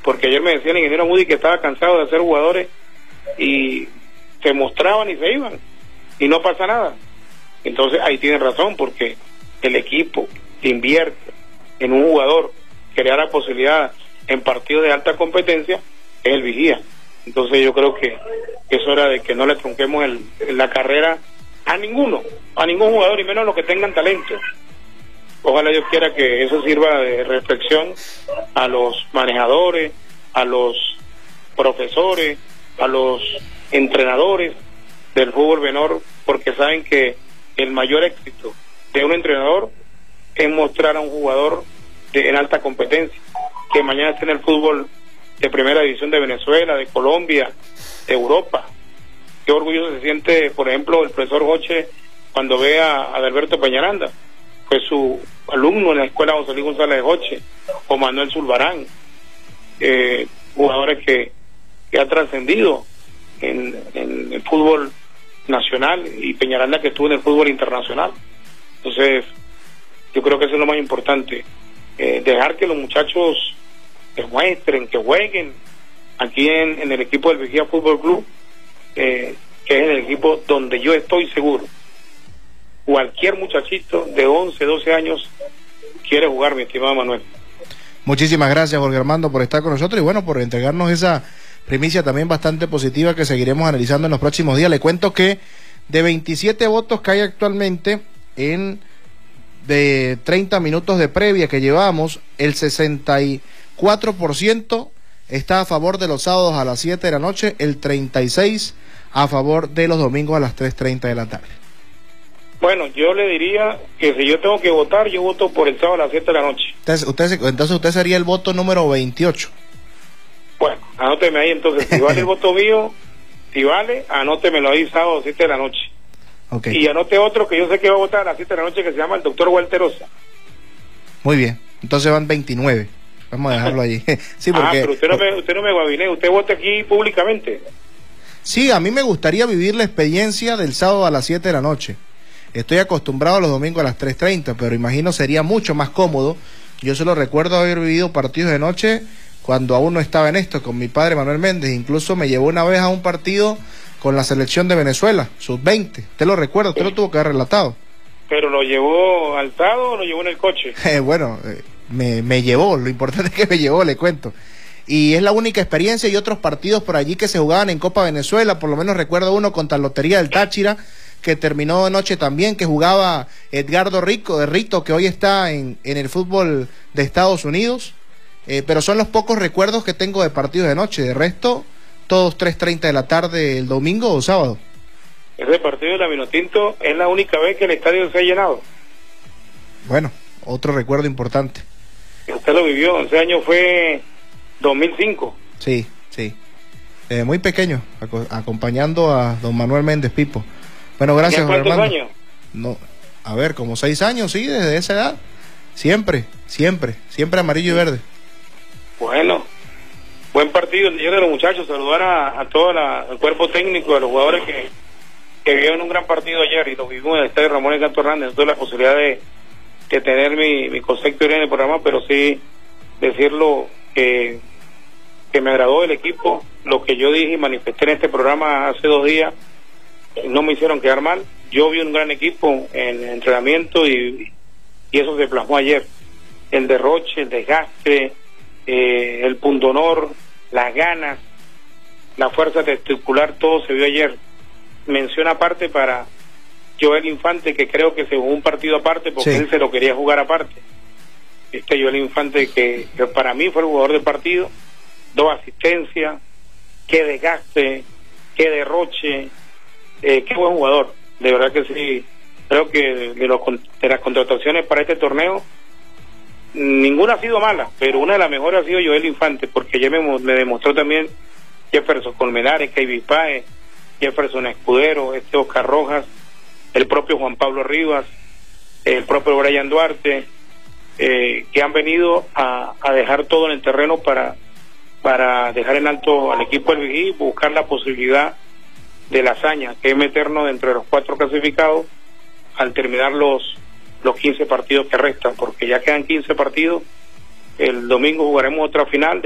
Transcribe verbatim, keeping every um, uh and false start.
porque ayer me decía el ingeniero Moody que estaba cansado de hacer jugadores y se mostraban y se iban y no pasa nada. Entonces ahí tienen razón, porque el equipo invierte en un jugador que le da la posibilidad en partidos de alta competencia, es el vigía. Entonces yo creo que es hora de que no le trunquemos el, la carrera a ninguno, a ningún jugador, y menos a los que tengan talento. Ojalá Dios quiera que eso sirva de reflexión a los manejadores, a los profesores, a los entrenadores del fútbol menor, porque saben que el mayor éxito de un entrenador es mostrar a un jugador de, en alta competencia, que mañana esté en el fútbol de primera división de Venezuela, de Colombia, de Europa. Qué orgullo se siente, por ejemplo, el profesor Hoche cuando ve a Adalberto Peñaranda, fue su alumno en la escuela José Luis González de Hoche, o Manuel Zulbarán, eh, jugadores que, que han trascendido en, en el fútbol nacional, y Peñaranda que estuvo en el fútbol internacional. Entonces yo creo que eso es lo más importante, eh, dejar que los muchachos demuestren, que jueguen aquí en, en el equipo del Vigía Fútbol Club, eh, que es el equipo donde yo estoy seguro cualquier muchachito de once, doce años quiere jugar, mi estimado Manuel. Muchísimas gracias, Jorge Armando, por estar con nosotros y bueno, por entregarnos esa primicia también bastante positiva que seguiremos analizando en los próximos días. Le cuento que de veintisiete votos que hay actualmente en de treinta minutos de previa que llevamos, el sesenta y cuatro por ciento está a favor de los sábados a las siete de la noche, el treinta y seis por ciento a favor de los domingos a las tres treinta de la tarde. Bueno, yo le diría que si yo tengo que votar, yo voto por el sábado a las siete de la noche. Entonces usted, entonces usted sería el voto número veintiocho. Bueno, anóteme ahí entonces, si vale el voto mío, si vale, anótemelo ahí sábado a las siete de la noche. Okay. Y anote otro que yo sé que va a votar a las siete de la noche, que se llama el doctor Walterosa. Muy bien, entonces van veintinueve. Vamos a dejarlo allí. Sí, porque... Ah, pero usted no me, usted no me guabinee, usted vote aquí públicamente. Sí, a mí me gustaría vivir la experiencia del sábado a las siete de la noche. Estoy acostumbrado a los domingos a las tres treinta, pero imagino sería mucho más cómodo. Yo solo recuerdo haber vivido partidos de noche cuando aún no estaba en esto, con mi padre Manuel Méndez. Incluso me llevó una vez a un partido con la selección de Venezuela, sub veinte. ¿Usted lo recuerda? Usted lo tuvo que haber relatado. ¿Pero lo llevó alzado o lo llevó en el coche? Eh, bueno, eh, me, me llevó, lo importante es que me llevó, le cuento. Y es la única experiencia, y otros partidos por allí que se jugaban en Copa Venezuela, por lo menos recuerdo uno contra Lotería del Táchira, que terminó de noche también, que jugaba Edgardo Rico, de Rito, que hoy está en, en el fútbol de Estados Unidos, eh, pero son los pocos recuerdos que tengo de partidos de noche. De resto, todos tres treinta de la tarde el domingo o sábado. Ese partido de la Vinotinto es la única vez que el estadio se ha llenado. Bueno, otro recuerdo importante. Usted lo vivió, ese año fue dos mil cinco. Sí, sí. Eh, muy pequeño, ac acompañando a don Manuel Méndez Pipo. Bueno, gracias, ¿Cuántos Armando. años? No, a ver, como seis años, sí, desde esa edad. Siempre, siempre, siempre amarillo y verde. Bueno, buen partido el de los muchachos. Saludar a, a todo la, el cuerpo técnico de los jugadores que, que vivieron un gran partido ayer, y lo vivimos en el estadio Ramón Encanto Hernández. No tuve la posibilidad de, de tener mi, mi concepto en el programa, pero sí decirlo que, que me agradó el equipo. Lo que yo dije y manifesté en este programa hace dos días, no me hicieron quedar mal. Yo vi un gran equipo en el entrenamiento, y, y eso se plasmó ayer. El derroche, el desgaste, eh, el pundonor, las ganas, la fuerza testicular, todo se vio ayer. Mención aparte para Joel Infante, que creo que se jugó un partido aparte porque sí, él se lo quería jugar aparte. Este Joel Infante que, que para mí fue el jugador del partido. Dos asistencias, qué desgaste, qué derroche, eh, qué buen jugador. De verdad que sí, creo que de, de, los, de las contrataciones para este torneo, ninguna ha sido mala, pero una de las mejores ha sido Joel Infante, porque ya me, me demostró también Jefferson Colmenares, Kevin Páez, Jefferson Escudero, este Oscar Rojas, el propio Juan Pablo Rivas, el propio Brian Duarte, eh, que han venido a, a dejar todo en el terreno para, para dejar en alto al equipo del Vigía y buscar la posibilidad de la hazaña, que es meternos dentro de los cuatro clasificados al terminar los los quince partidos que restan, porque ya quedan quince partidos. El domingo jugaremos otra final.